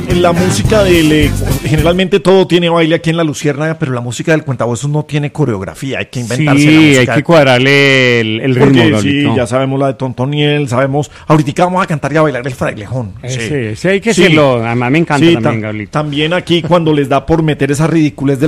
en la música generalmente todo tiene baile aquí en La Luciérnaga, pero la música del cuentahuesos no tiene coreografía, hay que inventarse la música. Sí, hay que cuadrarle el ritmo. Porque sí, ya sabemos la de Tontoniel, sabemos, ahorita vamos a cantar y a bailar el frailejón. Sí, hay que decirlo, además me encanta también, Gablito. También aquí cuando les da por meter esas ridiculez del